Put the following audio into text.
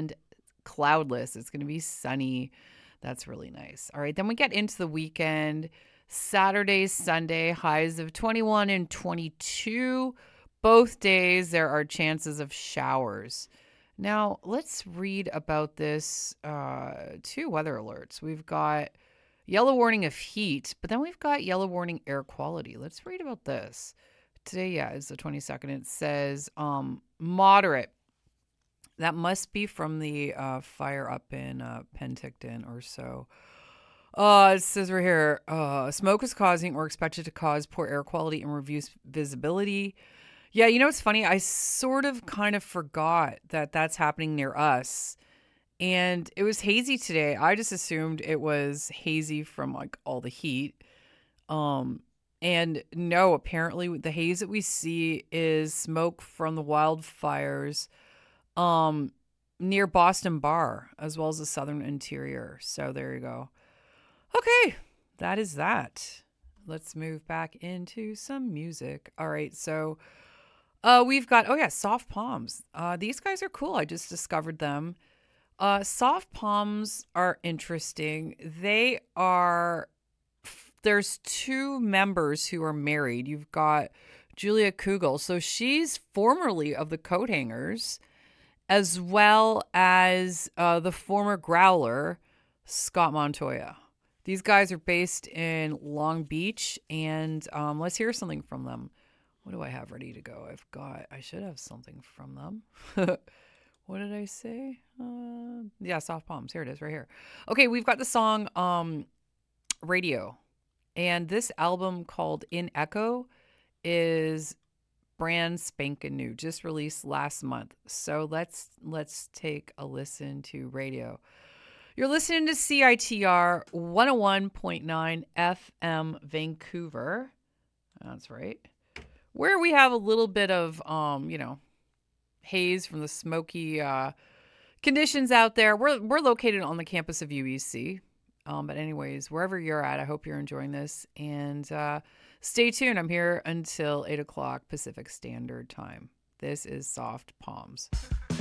and cloudless. It's going to be sunny. That's really nice. All right, then we get into the weekend. Saturday, Sunday, highs of 21 and 22. Both days there are chances of showers. Now, let's read about this. Two weather alerts. We've got yellow warning of heat, but then we've got yellow warning air quality. Let's read about this. Today, yeah, is the 22nd. It says moderate. That must be from the fire up in Penticton or so. It says right here, smoke is causing or expected to cause poor air quality and reduce visibility. Yeah, you know what's funny? I sort of kind of forgot that that's happening near us. And it was hazy today. I just assumed it was hazy from like all the heat. And no, apparently the haze that we see is smoke from the wildfires near Boston Bar, as well as the southern interior. So there you go. Okay, that is that. Let's move back into some music. All right, so we've got, Soft Palms. These guys are cool. I just discovered them. Soft Palms are interesting. There's two members who are married. You've got Julia Kugel. So she's formerly of the Coat Hangers, as well as the former Growler, Scott Montoya. These guys are based in Long Beach, and let's hear something from them. What do I have ready to go? I should have something from them. What did I say? Soft Palms. Here it is, right here. Okay, we've got the song Radio. And this album called In Echo is brand spanking new, just released last month. So let's take a listen to Radio. You're listening to CITR 101.9 FM Vancouver. That's right. Where we have a little bit of, haze from the smoky conditions out there. We're located on the campus of UEC. But anyways, wherever you're at, I hope you're enjoying this. And stay tuned. I'm here until 8 o'clock Pacific Standard Time. This is Soft Palms.